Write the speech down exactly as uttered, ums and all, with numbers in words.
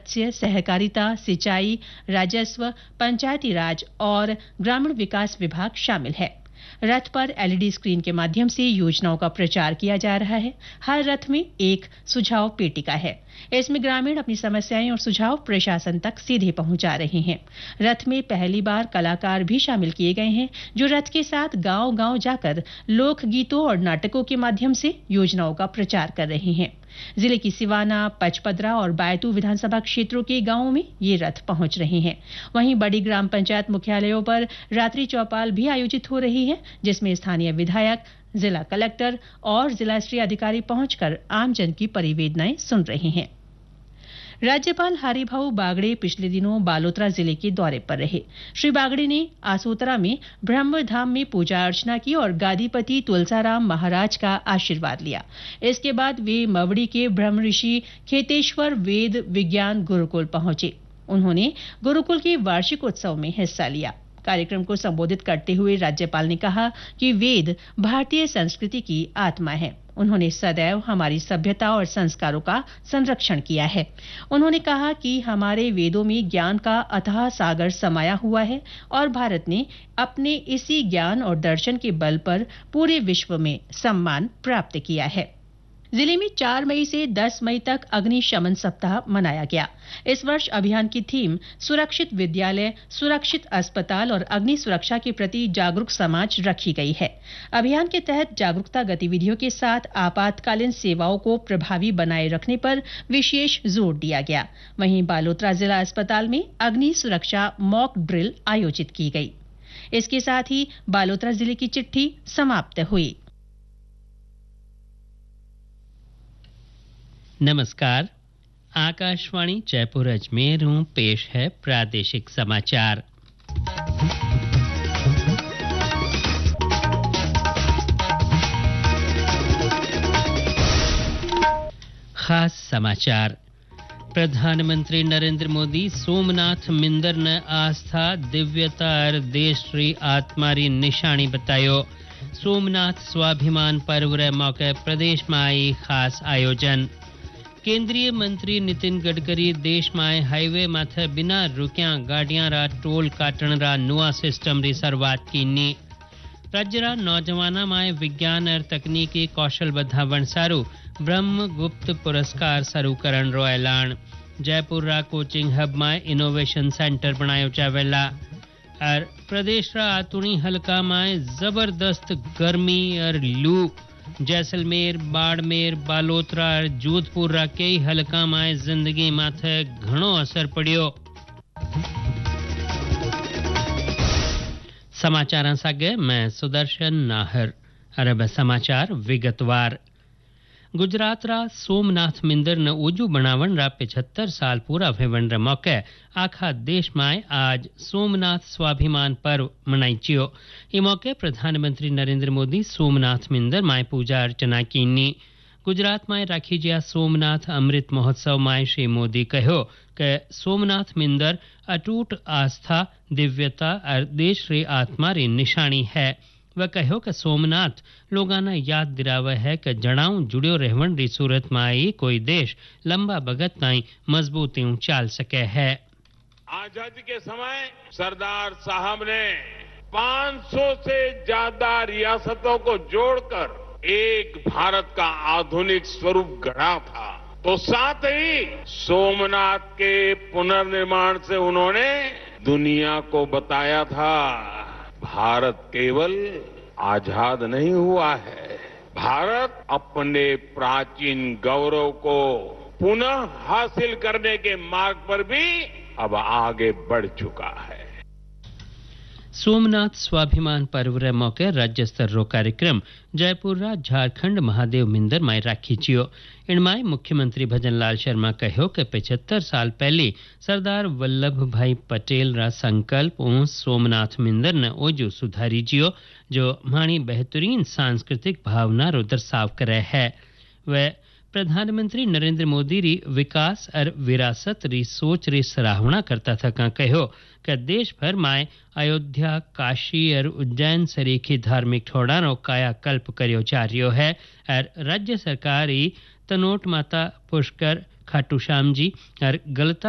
मत्स्य, सहकारिता, सिंचाई, राजस्व, पंचायती राज और ग्रामीण विकास विभाग शामिल है। रथ पर एलईडी स्क्रीन के माध्यम से योजनाओं का प्रचार किया जा रहा है। हर रथ में एक सुझाव पेटिका है। इसमें ग्रामीण अपनी समस्याएं और सुझाव प्रशासन तक सीधे पहुंचा रहे हैं। रथ में पहली बार कलाकार भी शामिल किए गए हैं, जो रथ के साथ गांव-गांव जाकर लोक गीतों और नाटकों के माध्यम से योजनाओं का प्रचार कर रहे हैं। जिले की सिवाना, पचपदरा और बायतू विधानसभा क्षेत्रों के गांवों में ये रथ पहुंच रहे हैं। वहीं बड़ी ग्राम पंचायत मुख्यालयों पर रात्रि चौपाल भी आयोजित हो रही है, जिसमें स्थानीय विधायक, जिला कलेक्टर और जिला स्तरीय अधिकारी पहुंचकर आमजन की परिवेदनाएं सुन रहे हैं। राज्यपाल हरिभाऊ बागड़े पिछले दिनों बालोतरा जिले के दौरे पर रहे। श्री बागड़े ने आसोतरा में ब्रह्मधाम में पूजा अर्चना की और गादीपति तुलसाराम महाराज का आशीर्वाद लिया। इसके बाद वे मवड़ी के ब्रह्म ऋषि खेतेश्वर वेद विज्ञान गुरुकुल पहुंचे। उन्होंने गुरुकुल के वार्षिक उत्सव में हिस्सा लिया। कार्यक्रम को संबोधित करते हुए राज्यपाल ने कहा कि वेद भारतीय संस्कृति की आत्मा है। उन्होंने सदैव हमारी सभ्यता और संस्कारों का संरक्षण किया है। उन्होंने कहा कि हमारे वेदों में ज्ञान का अथाह सागर समाया हुआ है और भारत ने अपने इसी ज्ञान और दर्शन के बल पर पूरे विश्व में सम्मान प्राप्त किया है। जिले में चार मई से दस मई तक अग्निशमन सप्ताह मनाया गया। इस वर्ष अभियान की थीम सुरक्षित विद्यालय, सुरक्षित अस्पताल और अग्नि सुरक्षा के प्रति जागरूक समाज रखी गई है। अभियान के तहत जागरूकता गतिविधियों के साथ आपातकालीन सेवाओं को प्रभावी बनाए रखने पर विशेष जोर दिया गया। वहीं बालोतरा जिला अस्पताल में अग्नि सुरक्षा मॉक ड्रिल आयोजित की गई। इसके साथ ही बालोतरा जिले की चिट्ठी समाप्त हुई। नमस्कार, आकाशवाणी जयपुर अजमेर हूँ। पेश है प्रादेशिक समाचार। खास समाचार। प्रधानमंत्री नरेंद्र मोदी सोमनाथ मिंदर ने आस्था दिव्यता और देश री आत्मारी निशानी बतायो। सोमनाथ स्वाभिमान पर्व रे मौके प्रदेश में आई खास आयोजन। केंद्रीय मंत्री नितिन गडकरी देश में हाईवे माथे बिना रुक्या गाड़ियां रा टोल काटण रा नुआ सिस्टम री शुरुआत कीनी। राज्य रा नौजवाना में विज्ञान और तकनीकी कौशल बढ़ावण सारू ब्रह्म गुप्त पुरस्कार शुरू करण रो ऐलान। जयपुर रा कोचिंग हब में इनोवेशन सेंटर बनायो जावेला। और प्रदेश रा आतुणी हलका में जबरदस्त गर्मी और लू। जैसलमेर, बाड़मेर, बालोतरा और जोधपुर रा कई हलका में जिंदगी माथे घणो असर पड़ियो। समाचार सागे मैं सुदर्शन नाहर। अरब समाचार विगतवार। गुजरात रा सोमनाथ मिंदर न ओजू बनावण रा पिछहत्तर साल पूरा भेवण रे मौके आखा देश में आज सोमनाथ स्वाभिमान पर्व मनाइचियो। ई मौके प्रधानमंत्री नरेंद्र मोदी सोमनाथ मिंदर में पूजा अर्चना कीनी। गुजरात में राखी जिया सोमनाथ अमृत महोत्सव में श्री मोदी कहो कि सोमनाथ मिंदर अटूट आस्था, दिव्यता और देश री आत्मा री निशानी है। वह कहो कि सोमनाथ लोगाना याद दिलावे है कि जड़ाऊ जुड़ियो रहवण री सूरत में आई कोई देश लंबा बगत ताई मजबूती चाल सके है। आजादी के समय सरदार साहब ने पाँच सौ से ज्यादा रियासतों को जोड़कर एक भारत का आधुनिक स्वरूप गढ़ा था। तो साथ ही सोमनाथ के पुनर्निर्माण से उन्होंने दुनिया को बताया था, भारत केवल आजाद नहीं हुआ है, भारत अपने प्राचीन गौरव को पुनः हासिल करने के मार्ग पर भी अब आगे बढ़ चुका है। सोमनाथ स्वाभिमान पर्व रे मौके राज्य स्तर रो कार्यक्रम जयपुर रा झारखंड महादेव मिंदर में राखी छियो। इनमाय मुख्यमंत्री भजनलाल शर्मा कहो कि पचहत्तर साल पहले सरदार वल्लभ भाई पटेल रा संकल्प ऊ सोमनाथ मिंदर ने ओजू सुधारी जियो, जो माणी बेहतरीन सांस्कृतिक भावना रो दर्शाव करे है। वह प्रधानमंत्री नरेंद्र मोदी री विकास और विरासत री सोच री सराहना करता था। का कहो कि देश भर में अयोध्या, काशी और उज्जैन सरीखी धार्मिक ठोड़ानो कायाकल्प करियो जा रियो है और राज्य सरकार तनोट माता पुष्कर, खाटू श्याम जी और गलता